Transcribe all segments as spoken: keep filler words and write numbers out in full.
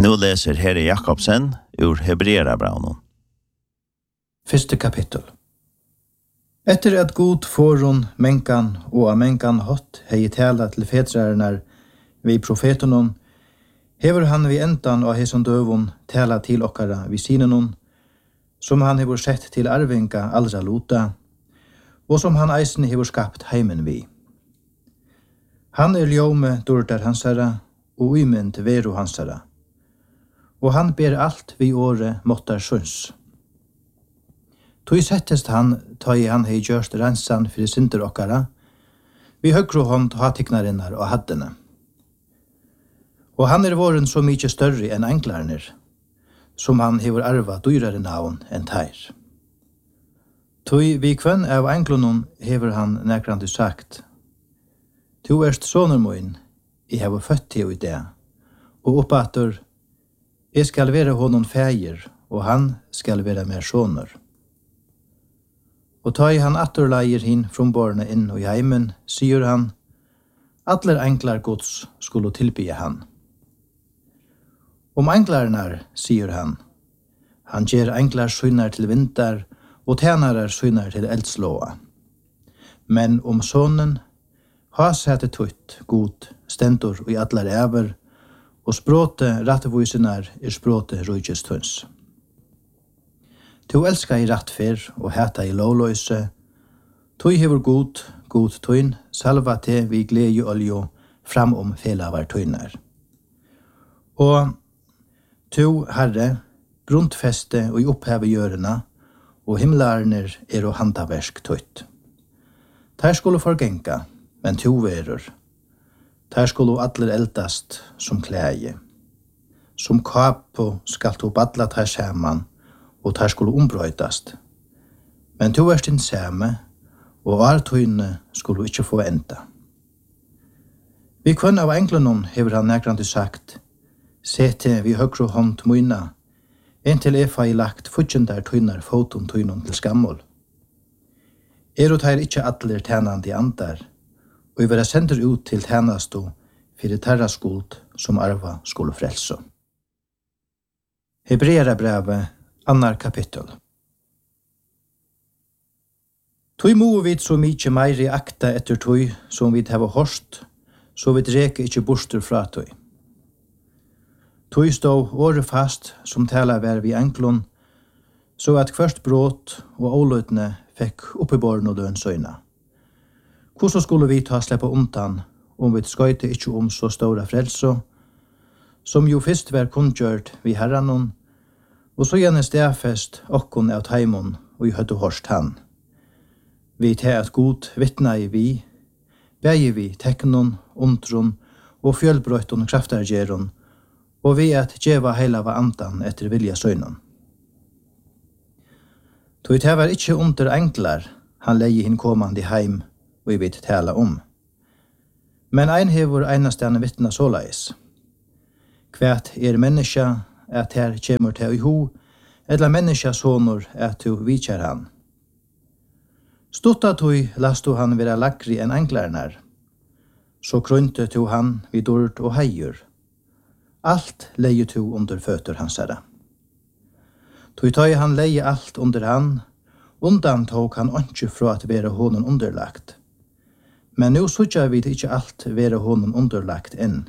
Nu läser Herre Jakobsen ur Hebreerabrevet. Første kapittel. Etter at god forun menkan og av menkan hot hei tala til fetrarnar vi profetenon, hever han vi endan og heson døvun tala til okkara vi sinenon, som han hever sett til arvinga allra lota, og som han eisen hever skapt heimen vi. Han er ljome dordar hansara, og uimend veru hansara, og han ber alt vi åre måttar sunns. Tog settest han, ta i han hei gjørst rensan fyrir synder okkara, vi høgru hånd hatiknarinnar og haddene. Og han er våren så mykje større enn englarner, som han hever arva dyrare navn enn teir. Tog vi kvenn av englonon hever han nekrande sagt, «Tu erst sonur moin, I hever født til i det, og oppater, jeg skal være honom feir, og han skal være mer sonur. Og ta i han atterleier hin fromborne inn og i heimen, sier han, atler enklar gods skulle tilbye han. Om enklarnar, sier han, han gjer enklar synar til vinter, og tænarar synar til eldslåa. Men om sonen, ha sette tutt, god, stendur og i atlar ever, og språte rattevoisenar er språte rujtjestunds. Tu elska i rattfer og heta i lovløse, tu hever god, god tuin, salva te vi gleje oljo fram om felavar tuinar. Og tu, Herre, gruntfeste og i oppheve gjørena, og himlarner er og handaversk tutt. Der skulle forgenka, men tu verur. Der skulle atler eldast som klæje. Som kapo skal tu badla ter saman, og der skulle ombrøydast. Men tu erst din same, og artøyne skulle ikkje få enda. Vi kvann av englenon hever han nekrande sagt, sete vi høgru hånd moina, inntil efa i lagt futjendar tøynar foton tøynon til skammol. Er og teir ikkje atler tænandi andar, og vi vera sender ut til tænasto fyrir terra skuld som arva skulle frelso. Hebreerabrevet, annar kapittel. Tøy mo vi så mykje meiri akta etter tøy som vi hava horst, så vi dreke ikkje borster fra tøy. Tøy stå åre fast som tala vær vi enklon, så at først bråt og åløytne fikk oppiborn og døn søyna. Hvordan skulle vi ta sleppa undan om vi skøyte ikkje om så stora frelso, som jo fyrst var kundgjørt vi herranon, og så gjerne stedfest okkon av taimon og i høttu horst han. Vi til at god vittna i vi, bægi vi teknon, undron og fjølbrøyton kraftargeron, og vi at djeva heila va andan etter vilja søgnon. Tog det var ikkje under enklar, han leie hinn komandi heim, og vi vet tala om. Men ein hevur einastane vittna såleis. Kvært er menneska at her kjemur til i ho, eller menneska sonur at du vikjar han. Stutta tui lastu han vera lakri enn englarnar, så krunte tu han vid dord og heiur. Alt leie tu under føtur hansara. Tui tøy han leie alt under han, undan tok han ikke fra at vera honom underlagt. Men nu sutja vi ikkje alt vera honom underlagt enn.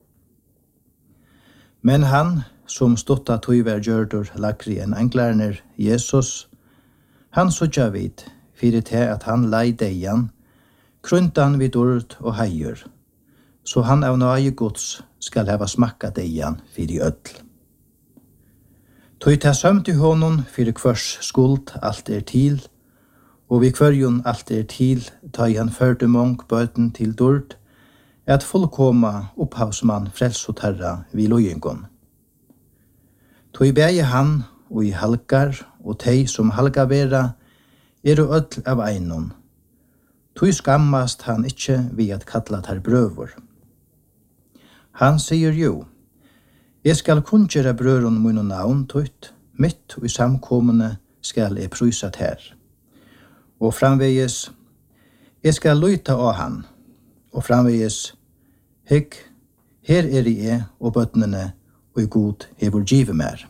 Men han, som stotta tøyver gjørdur lakri enn englarner, Jesus, han sutja vid, fyrir til at han lei deian, kruntan vid ord og heiur, så han av nøye gods skal heva smakka deian fyrir ødl. Tøy ta sømt i honom fyrir kvørs skuld alt er til, og vi kvørjon alt er til, ta i han førte mong bøten til dord, at fullkoma opphavsmann frelsotarra vi lojengon. Tøy bæge han, og i halkar, og tei som halka vera, er og ødl av einon. Tøy skammast han ikkje vi at kalla tar brøvor. Han sier jo, jeg skal kunngjera brøron mun og navn tøyt, mitt og i samkomne skal jeg prysat her. Og framvegis, jeg skal løyta av han, og framvegis, hygg, her er jeg og bøtnene, og i god hevur givet mer.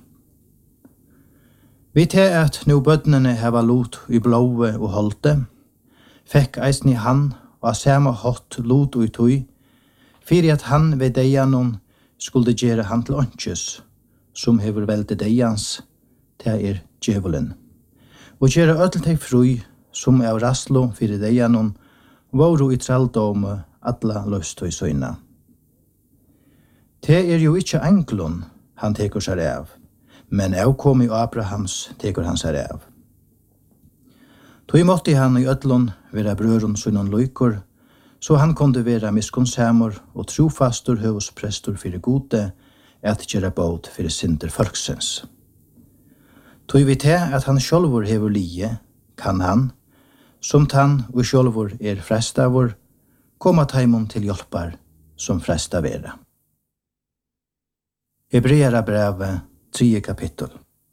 Vi til at nu bødnene heva lot i blåe og holde, fekk eisen i han og av samme hot lot og i tøy, fyrir at han ved deianon skulle gjere han til åndsjus, som hevur velde deians, til er djevelen, og gjere ødel til fru, som er raslo fyrir deianon, våru i tralldome atla løst og i søyna. Det er jo ikkje englun han tekur seg av, men avkom i Abrahams tekur han seg av. Tog måtte han i ødlun vera brøron sønnan løykor, så han kunde vera miskunnsamur og trofastur høvusprestur fyrir gode, at gjera båt fyrir synder folksens. Tog vi til at han sjálvur hevur lie, kan han, som han og sjálvur er frestavur, koma taimon til hjelpar som fresta vera. Hebreara brevet, tredje kapittel.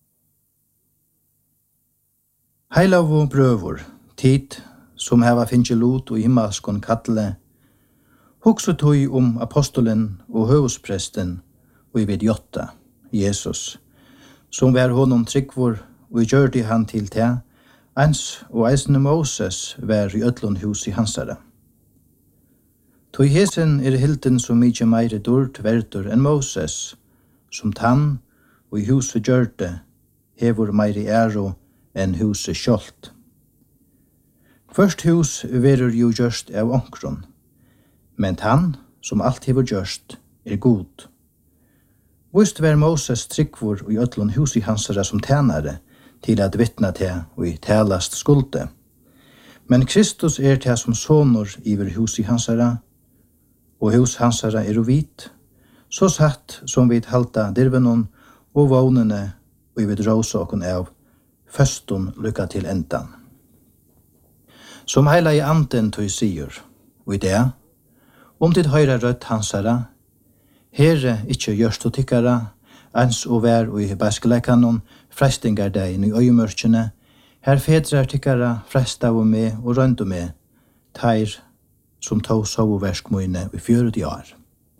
Heilavu brøvur, tid som heva finnje lot og himmelskon kattle, hugsa tøy om apostolen og høvuspresten og i vid jotta, Jesus, som var honom tryggvor og gjørte han til te, ans og eisne Moses var i ødlund hus i hansare. Tøy hesen er hilden så mykje meire dård verdur enn Moses, som tann og i huset gjørte hevur meire æro enn huset skjolt. Først hus verur jo gjørst av onkron, men han, som alt hevur gjørst, er god. Vist var Moses tryggvor og i öllun hus i hansara som tænare til at vittna til og i talast skulde. Men Kristus er til som sonor iver hus i hansara, og hus hansara er uvit, så satt som vi halta dirvenon og vognene og vi dråsa okon av førston lykka til endan. Som heila i anden tøy sier, og i det, om tid høyra rødt hansara, herre ikkje gjørst og tykkara, ans og vær og i baskeleikanon, frestingar degin i øyemørkjene, her fedrar tykkara, fresta og med og røndu med, teir som tog sov og verskmøyne i fjøret år.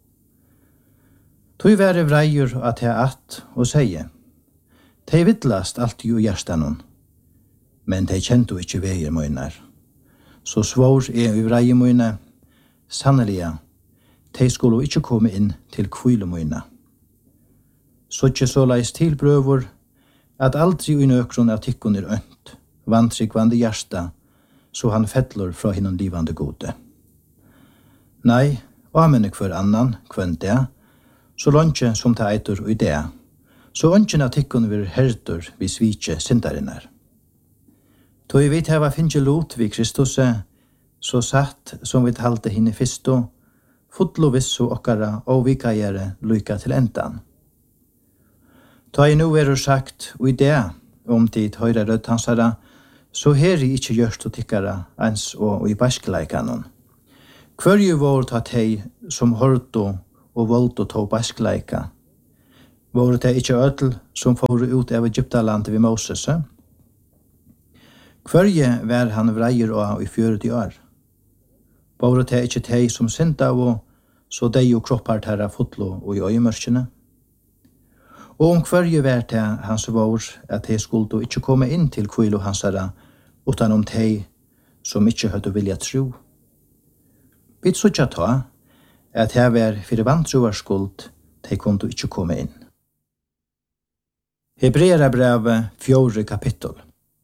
Tøy være vreier at jeg at og seie, tei vittlast alt jo hjertanon, men tei kjentu ikkje veier møynar. Så svår er i vreie møyne, sanneliga, tei skulle ikkje komme inn til kvile møyne. Så ikkje så leis til brøvor, at aldri i nøkron av tikkun er ønt, vantrykvande hjärsta, så han fettlor fra hinnom livande gode. Nei, amene kvar annan, kvann det, så lonche som ta eitur og det, så ongen av tikkun vir herdur vi svitje syndarinnar. Tog vi hava finnje lot vi Kristus, så satt som vi halte hinne fisto, fotlo vissu okkara og vi kajere lykka til endan. Ta i nu er sagt, og i det, om tid høyre rødt hansara, så heri ikkje gjørst og tykkara, ans og i baskleikanon. Hverju vår ta tei som hørto og volto tog baskleika, vår ta ikkje ødel som får ut av Egyptalandet ved Moses. Hverje var han vreier og i fjøret i år. Vår ta ikkje tei som synda og så dei og kroppar terra fotlo og i øyemørkjene. Og om hverje var til hans vår at de skulle ikke komme inn til kvilo hansara utan om de som ikke hadde vilja tro. Vi sutja ta at her var fyrir vantroar skuld de kunne ikke komme inn. Hebreara brevet fjore kapittel.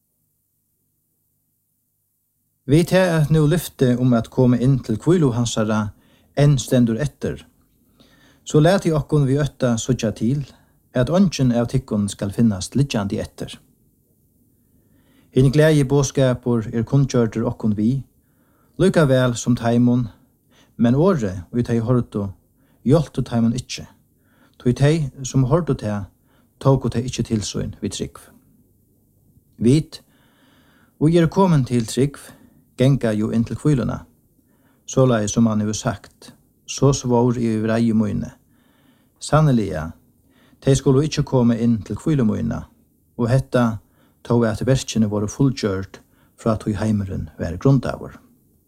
Vi tar at nu lyfte om at komme inn til kvilo hansara enn stendur etter. Så let i okkon vi øtta sutja til at ongen av tikkun skal finnast lidjandi etter. Hinn glede båskapur er kunnkjørter okkon vi, lykka vel som taimon, men åre og tei horto, hjoltu taimon ikkje. Tui tei som horto tei, tåko tei ikkje tilsøyn vi trygg. Vit, og er kommen til trygg, genga jo inn til kvyluna, så lai som han har sagt, så svår i vreie møyne. Sanneliga, de skulle ikke komme inn til kvilemøyna, og hetta tog at verkene var fullgjørt fra at heimeren var grundavur.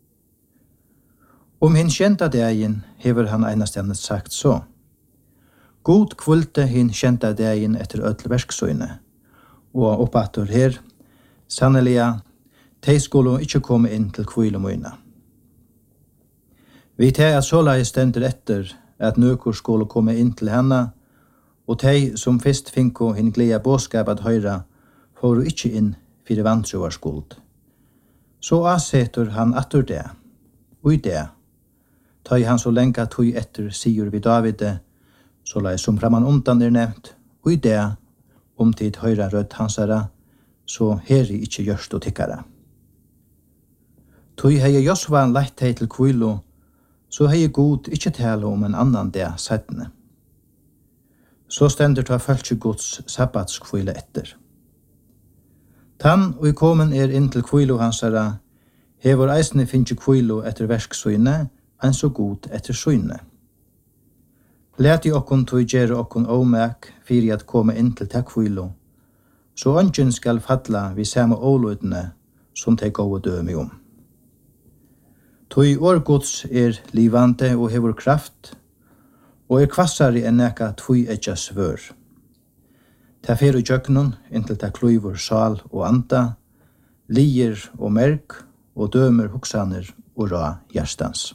Om hin kjenta dagen hever han einastendet sagt så. God kvulte hin kjenta dagen etter ødel verksøyne, og oppatter her, sannelig, de skulle ikke komme inn til kvilomøyna. Vi tar at såleis stender etter at nøkur skulle komme inn til henne, og de som først finko hin gleda båskap at høyra, får ikke inn fire vantruvar skuld. Så avsetter han atter det, og i det, tar han så lenge tog etter sier vi Davide, så la som framan undan er nevnt, og i det, om tid høyra rødt hansara, så heri ikkje gjørst og tikkara. Tog hei Josva leit hei til kvilo, så hei god ikkje tale om en annan det settene. Så stender ta følge gods sabbatskvile etter. Tann og i komen er inn til kvilo hansara, hever eisne finnje kvilo etter verksøyne, enn så god etter søyne. Læt i okkon tog gjere okkon omek fyrir at komme inn til ta kvilo, så ønsken skal falla vi samme åløydene som te gode døme om. Tog årgods er livande og hever kraft, og er kvassare enn eka tvoi etja svør. Ta fer i jøknon inntil ta kluivur sal og anda, lier og merk, og dømer hoksaner og ra hjerstans.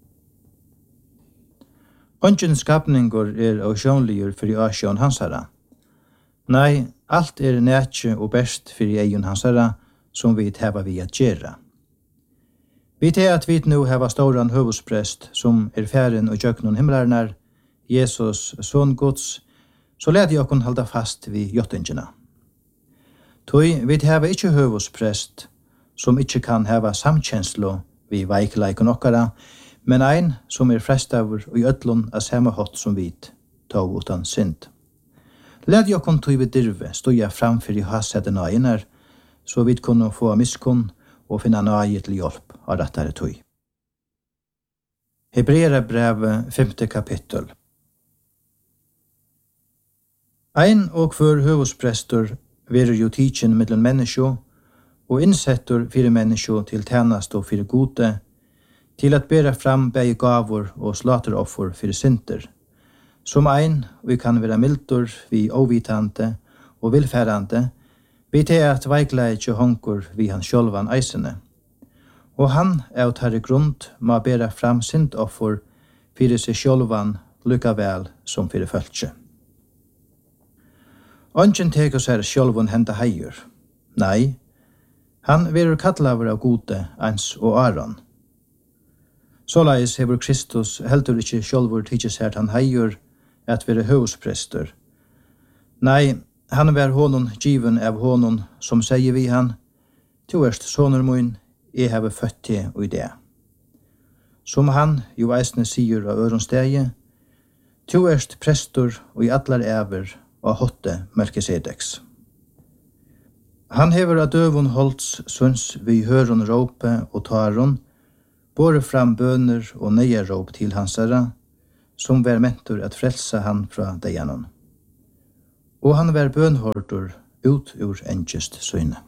Ongen skapningur er avsjónligur fyrir asjón hansara. Nei, alt er nætje og best fyrir eion hansara som vi heva vi at gjera. Vi tar at vi nu heva stauran høvusprest som er færen og jøknon himlarnar, Jesus, son Guds, så led jeg okkur halda fast vi jottingina. Toi vi heva ikkje høvusprest som ikkje kan heva samkjenslo vi veikleikon okkara, men ein som er frestavur og i ødlun av samme hot som vit, tog utan synd. Led jeg okkur tog vi dirve stoja framfyr i hasete nøyenar, så vi kunne få miskunn og finna nøye til hjelp av rettare tog. Hebreera brevet femte kapittel. Ein og hver høvusprestor verer jo tidsin mellom menneskjo, og innsettur fire menneskjo til tjenast og fire gode, til at bera fram begge gavor og slateroffer fire synder. Som ein, vi kan være mildur, vi ovitante og vilfærande, vi til at veikleidje hongur vi han sjolvan eisene. Og han er tar i grunn må bera fram syndoffer fire seg sjolvan lukka vel som fire følge. Ongen teker seg sjolvan henda heier. Nei, han verur kallaver av gode, ans og aron. Såleis hever Kristus heldur ikkje sjolvur tidsis her han heier at være høvusprester. Nei, han var honon given av honon som sier vi han, «Tu erst soner mun, jeg heve født til og i det». Som han jo eisne sier av øronstegi, «Tu erst prestor og i allar ever og hotte Melkisedeks». Han hever av døvun holds sunns vi høron råpe og taron, båre fram bøner og nøyeråp til hansara, som var mentor at frelsa han fra deianon. Og han var bønhortor ut ur engest søyne.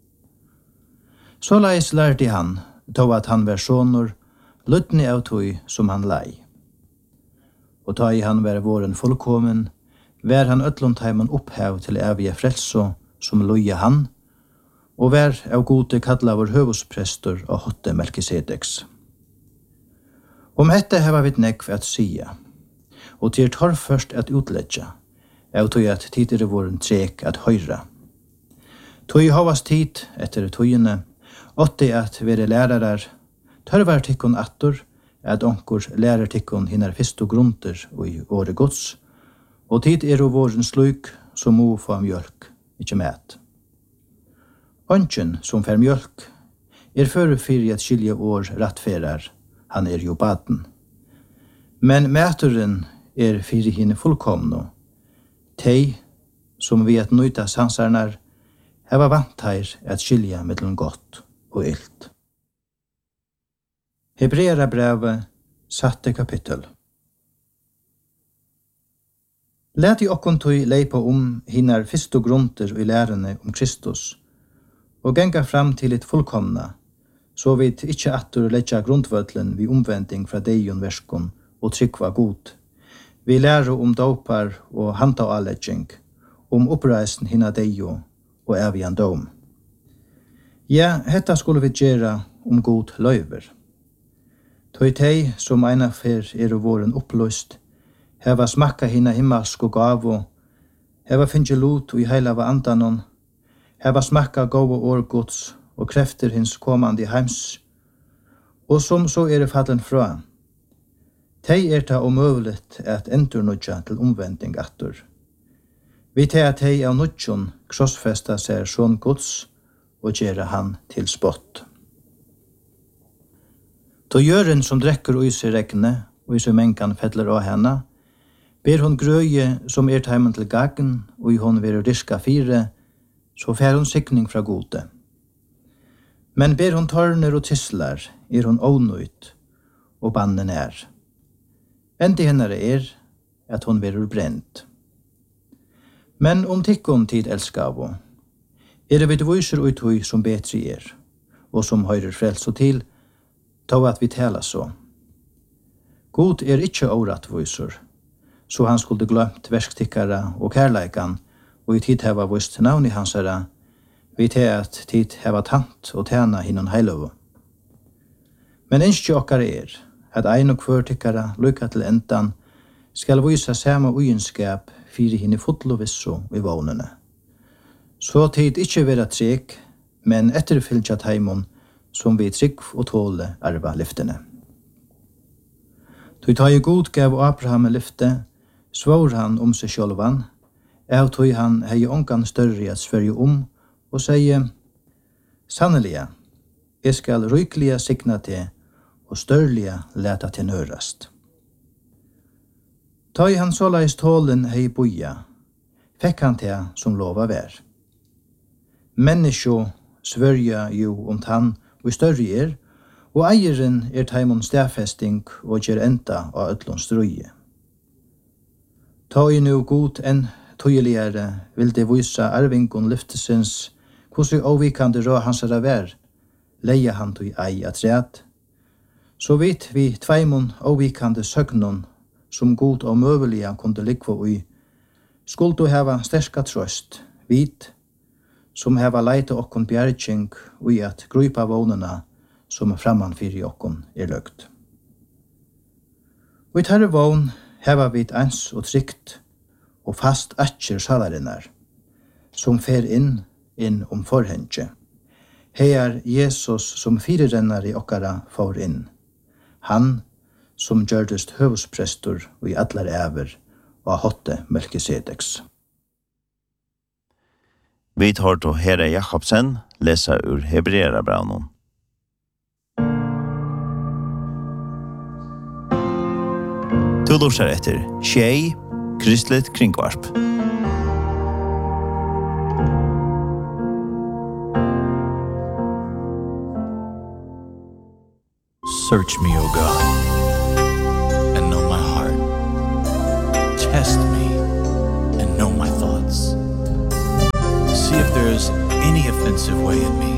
Såleis lærte han, tog at han var sonor, lytni av tog som han lei. Og ta i han var våren fullkomen, var han ötlundheimen opphav til evige frelso som loja han, og var av gode kallavur høvusprestor og hotte Melkisedeks. Om hette heva vi nekv at sia, og til tar først at utledja, av tog at tider er våren trek at høyra. Tog havas tid etter togene, åtti at vere lærarar, tørvar tikkun attor, at onkur lærer tikkun hinnar fyrstu grunter og i åre gods, og tid er jo våren sluk som må få mjölk, ikkje mæt. Ongen som fer mjölk er føre fyrir at skilje år rattferar, han er jo baden. Men mæturen er fyrir hine fullkomno, tei som vi at nøyta sansarnar, heva vant her at skilja mellom godt og ilt. Hebreera brevet, satte kapittel. Læt i okkon tøy leipa om hinnar fyrstu grunter og i lærene om Kristus, og genga fram til et fullkomna, så vidt ikkje attur leggja grundvøtlen vi omvending fra deion verskon og tryggva god, Vi lærer om dopar og handavalegging, om oppreisen hinna deio og evian dom. Ja, hetta skulle vi gjera om god løyver. Tøy tei som eina fer er våren oppløst, heva smakka hinna himmelsk og gavo, heva finnje lot og i heilava andanon, heva smakka gavo årgods og krefter hins komandi heims, og som så er fallen fra. Tei er ta omøveligt at endurnudja til omvending attur. Vi tei at tei av nudjon krossfesta ser sånn gods og gjere han til spott. Då gjøren som drekker og i regne og i seg menkan fettler av henne, ber hon grøye som er teimen til gagen og i hon vil riska fire, så fer hon sikning fra gode. Men ber hon tørner og tislar, er hon ånøyt og bannen er. Endi henne er at hon vil brent. Men om tikkon tid elskavo, er det vid viser ut hui som betri er, og som høyrer frels og til, ta at vi tala så. God er ikkje åratviser, så han skulle glömt verkstikkara og kærleikan, og i tid heva vist navn i hansara, vi til at tid heva tant og tjena hinnon heilov. Men innskje okkar er, at ein og kvør tikkara lykka til endan, skal visa sama ugenskap fyrir hinni fotlo visso i vånene. Så tid ikkje vera trek, men etterfylgja taimon, som vi trygg og tåle arva lyftene. Tui ta i god gav Abraham lyfte, svår han om seg sjølvan, av tui han hei ongan større at sverge om, og sier, sanneliga, jeg skal rykliga signa til, og størliga leta til nørast. Ta i han såleis tålen hei boja, fekk han til som lova vær. Menneskjo svørja jo om tann og større er, og eieren er taimon stafesting og gjer enda av ötlån strøye. Ta i nu god enn tøyeligere vil det vise arvingon lyftesens hvordan avvikande rå hans er vær, leia han tøy ei at ræt. Så vidt vi tveimon avvikande søgnon som god og møvelige kunde likva ui, skulle du heva sterska trøst, vit, som heva leite okkon bjergjeng ui at grupa vånena som framman fyrir okkon er løgt. Og i tarre vån heva vi ens og trygt og fast atjer salarinnar, som fer inn inn om forhengje. Hear Jesus som firerennar i okkara for inn. Han som gjørdest høvusprestor og i allar æver og hotte Melkisedeks. Vi tar til Herre Jakobsen lesa ur Hebreerabrevet. Du lurer etter Tjei, Kristelig Kringvarp. Search me, O God, and know my heart. Test me and know my thoughts. See if there is any offensive way in me,